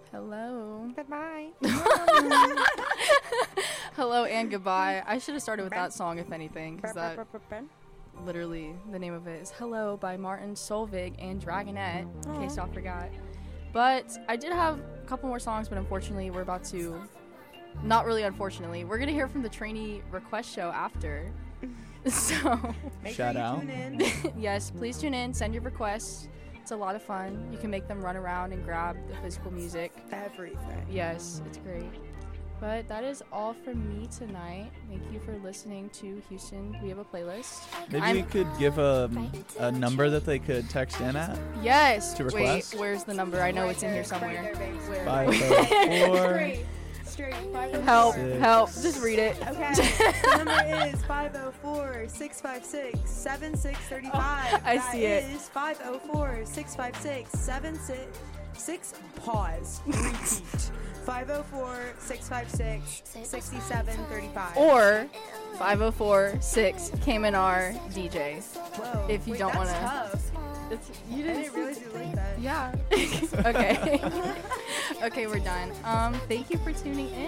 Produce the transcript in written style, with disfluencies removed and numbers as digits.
Hello. Goodbye. Hello and goodbye. I should have started with that song, if anything, because that literally, the name of it is Hello by Martin Solveig and Dragonette, in case y'all forgot. But I did have a couple more songs, but unfortunately, we're about to, not really unfortunately, we're going to hear from the trainee request show after. So, Shout out. Tune in. yes, please tune in, send your requests. It's a lot of fun. You can make them run around and grab the physical music. Everything. Yes, it's great. But that is all from me tonight. Thank you for listening to Houston. We have a playlist. Maybe we could give a number that they could text in at. Yes. To Wait, request? where's the number? I know it's in here somewhere. Right there, babe. 504. Straight. 504. Help, Six. help. Just read it. Okay. The number is 504-656-7635. I see it. That is 504-656-76. Pause. Repeat. 504-656-6735. Or 504-6 Cayman R DJ. Whoa. if you Wait, don't that's wanna- tough. You I didn't realize you like that. Yeah. Okay. Okay, we're done. Thank you for tuning in.